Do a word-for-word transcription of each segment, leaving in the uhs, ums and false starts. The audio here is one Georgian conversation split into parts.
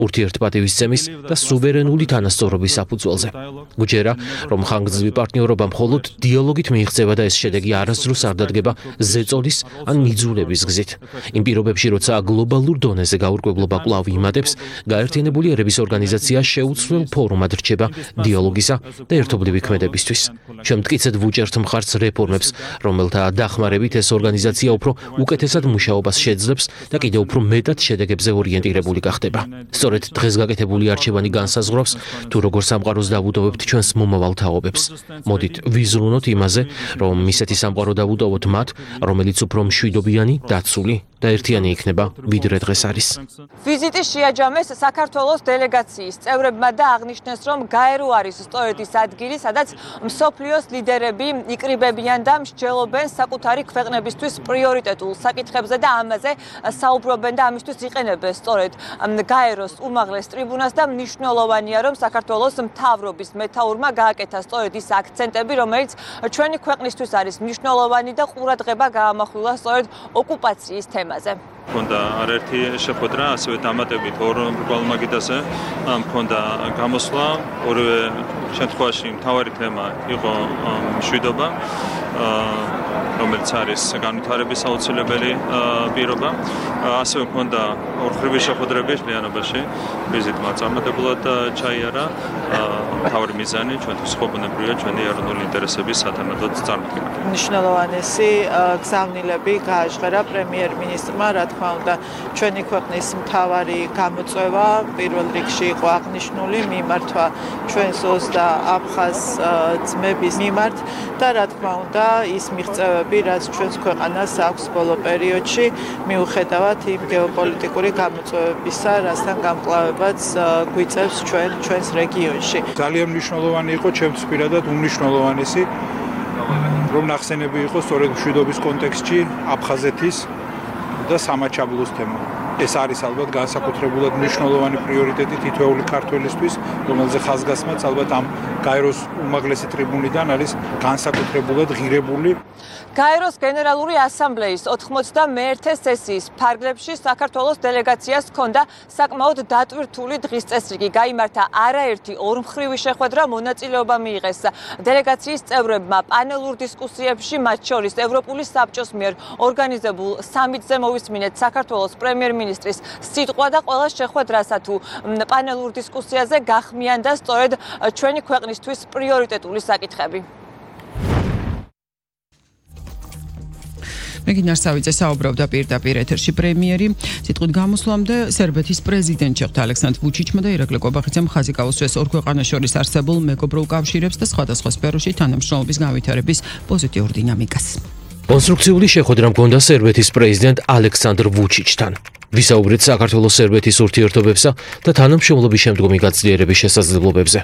ურთიერთპატივისცემის და სუვერენული თანასწორობის საფუძველზე. გუჯერა, რომ ხანგრძლივი პარტნიორობა მხოლოდ დიალოგით მიიღწევა და ეს შედეგი არასდროს არ დადგება ზეწოლის ან მიძულების გზით. იმ პირობებში, როცა გლობალურ დონეზე გაურკვევლობა კვლავ იმატებს, გაერთიანებული ერების ორგანიზაცია შეუცვლელ ფორუმად რჩება დიალოგისა და ერთობლივი ქმედებისთვის. შემტკიცედ ვუჭერთ მხარს რეფორმებს, რომელთა დახმარებით ეს ორგანიზაცია უფრო უკეთესად მუშაობას შეძლებს და კიდევ უფრო მეტად შედეგებზე ორიენტირებული გახდება. სწორედ დღეს გაკეთებული არჩევანი განსაზღვრავს, თუ როგორ სამყაროს დავუტოვებთ ჩვენს მომავალ თაობებს. მოდით ვიზრუნოთ იმაზე, რომ ისეთი სამყარო დავუტოვოთ მათ, რომელიც უფრო მშვიდობიანი, დაცული და ერთიანი იქნება, ვიდრე დღეს არის. ვიზიტი შეაჯამეს საქართველოს დელეგაციის წევრებმა და აღნიშნეს, რომ გაერო არის სწორედ ის ადგილი, სადაც მსოფლიოს ლიდერები იკრიბებიან და მსჯელობენ საკუთარი ქვეყნებისთვის პრიორიტეტულ საკითხებზე და ამაზე საუბრობენ და ამისთვის იყენებენ სწორედ გაეროს უმაღლეს ტრიბუნას და მნიშვნელოვანია, რომ საქართველოს მთავრობის მეთაურმა გააკეთა სწორედ ის აქცენტები, რომელიც ჩვენი ქვეყნისთვის არის მნიშვნელოვანი და ყურადღება გაამახვილა სწორედ ოკუპაციის თემაზე. მქონდა არაერთი შეხვედრა, ასევე დამატებით ორ გვალმაგიდაზე მქონდა გამოსვლა, ორივე შემთხვევაში მთავარი თემა იყო მშვიდობა, რომელიც არის განვითარების აუცილებელი პირობა. ასევე მქონდა ორხრივი შეხვედრები მთლიანობაში, ვიზიტმა წარმატებულად ჩაიარა. მთავარი მიზანი ჩვენთვის ხო ბუნებრივია ჩვენი ეროვნული ინტერესების სათანადოდ წარმოქმნა. მნიშვნელოვანესი გზავნილები გააჟღერა პრემიერ-მინისტრმა, რა თქმა უნდა, ჩვენი ქვეყნის მთავარი გამოწვევა პირველ რიგში იყო აღნიშნული მიმართვა ჩვენს ოზ და აფხაზ ძმების მიმართ და რა თქმა უნდა, ის მიღწევები, რაც ჩვენს ქვეყანას აქვს ბოლო პერიოდში, მიუხედავად იმ გეოპოლიტიკური გამოწვევებისა, რასთან გამკლავებაც გვიწევს ჩვენ ჩვენს რეგიონში. ძალიან მნიშვნელოვანი იყო ჩემთვის პირადად უმნიშვნელოვანესი, რომ ნახსენები იყო სწორედ მშვიდობის კონტექსტში აფხაზეთის და სამაჩაბლოს თემა. ეს არის ალბათ განსაკუთრებულად მნიშვნელოვანი პრიორიტეტი თითოეული ქართველისთვის, რომელზე ხაზგასმაც ალბათ ამ გაეროს უმაღლესი ტრიბუნიდან არის განსაკუთრებულად ღირებული. გაეროს გენერალური ასამბლეის ოთხმოცდამეერთე სესიის ფარგლებში საქართველოს დელეგაციას ჰქონდა საკმაოდ დატვირთული დღის წესრიგი. გაიმართა არაერთი ორმხრივი შეხვედრა, მონაწილეობა მიიღეს დელეგაციის წევრებმა პანელურ დისკუსიებში, მათ შორის ევროპული საბჭოს მიერ ორგანიზებულ სამიტზე მოვისმინეთ საქართველოს პრემიერ-მინისტრის სიტყვა და ყველა შეხვედრასა თუ პანელურ დისკუსიაზე გახმიანდა სწორედ ჩვენი ქვეყნისთვის პრიორიტეტული საკითხები. მეგინარ სავიძე საუბრობდა პირდაპირ ეთერში პრემიერი სიტყვით გამოსვლამდე სერბეთის პრეზიდენტ შეხვდა ალექსანდრ ვუჩიჩმა და ირაკლი კობახიძემ ხაზი გაუსვეს ორ ქვეყანას შორის არსებულ მეგობრულ კავშირებს და სხვადასხვა სფეროში თანამშრომლობის განვითარების პოზიტიურ დინამიკას. კონსტრუქციული შეხვედრა მქონდა სერბეთის პრეზიდენტ ალექსანდრ ვუჩიჩთან. ვისაუბრეთ საქართველოს სერბეთის ურთიერთობებსა და თანამშრომლობის შემდგომი გაცვლიერების შესაძლებლობებზე.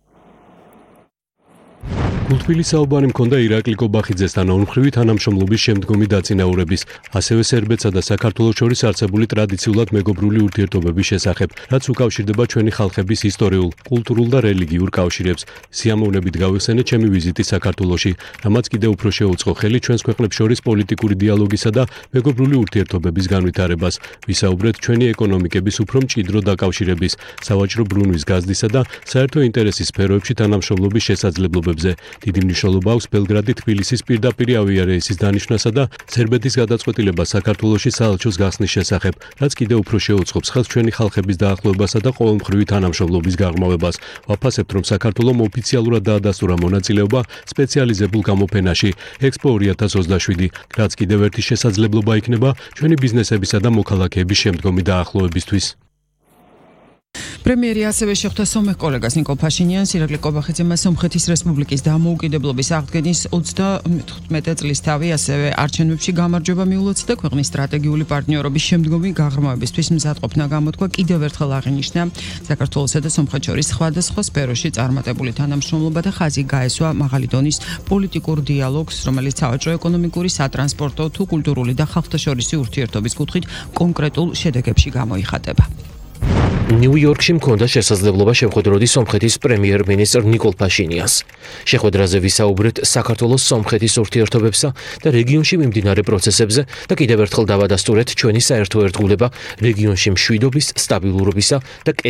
გულთბილი საუბარი მქონდა ირაკლი კობახიძესთან ორმხრივი თანამშრომლობის შემდგომი დაწინაურების, ასევე სერბეთსა და საქართველოს შორის არსებული ტრადიციულად მეგობრული ურთიერთობების შესახებ, რაც უკავშირდება ჩვენი ხალხების ისტორიულ, კულტურულ და რელიგიურ კავშირებს. სიამოვნებით გავიხსენეთ ჩემი ვიზიტი საქართველოში, რამაც კიდევ უფრო შეუწყო ხელი ჩვენს ქვეყნებს შორის პოლიტიკური დიალოგისა და მეგობრული ურთიერთობების განვითარებას. ვისაუბრეთ ჩვენი ეკონომიკების უფრო მჭიდრო დაკავშირების, სავაჭრო ბრუნვის გაზრდისა და საერთო ინტერესის სფეროებში თანამშრომლობის შესაძლებლობებზე. დიდი მნიშვნელობა აქვს ბელგრადი თბილისის პირდაპირი ავიარეისის დანიშვნასა და სერბეთის გადაწყვეტილება საქართველოში საელჩოს გახსნის შესახებ, რაც კიდევ უფრო შეუწყობს ხელს ჩვენი ხალხების დაახლოებასა და ყოველმხრივი თანამშრომლობის გაღრმავებას. ვაფასებთ, რომ საქართველომ ოფიციალურად დაადასტურა მონაწილეობა სპეციალიზებულ გამოფენაში ექსპო ორი ათას ოცდაშვიდი, რაც კიდევ ერთი შესაძლებლობა იქნება ჩვენი ბიზნესებისა და მოქალაქეების შემდგომი დაახლოებისთვის. პრემიერი ასევე შეხვდა სომეხ კოლეგას ნიკოლ ფაშინიანს, ირაკლი კობახიძემ სომხეთის რესპუბლიკის დამოუკიდებლობის აღდგენის ოცდამეთერთმეტე წლისთავი, ასევე არჩევნებში გამარჯვება მიულოცა და ქვეყნის სტრატეგიული პარტნიორობის შემდგომი გაღრმავებისთვის მზადყოფნა გამოთქვა. კიდევ ერთხელ აღინიშნა საქართველოსა და სომხეთს შორის სხვადასხვა სფეროში წარმატებული თანამშრომლობა და ხაზი გაესვა მაღალი დონის პოლიტიკურ დიალოგს, რომელიც სავაჭრო, ეკონომიკური, სატრანსპორტო თუ კულტურული და ხალხთა შორისი ურთიერთობის კუთხით კონკრეტულ შედეგებში გამოიხატება. ნიუ-იორკში მქონდა შესაძლებლობა შეხვედროდი სომხეთის პრემიერ-მინისტრ ნიკოლ ფაშინიანს. შეხვედრაზე ვისაუბრეთ საქართველოს სომხეთის ურთიერთობებსა და რეგიონში მიმდინარე პროცესებზე და კიდევ ერთხელ დავადასტურეთ ჩვენი საერთო ერთგულება რეგიონში მშვიდობის, სტაბილურობისა და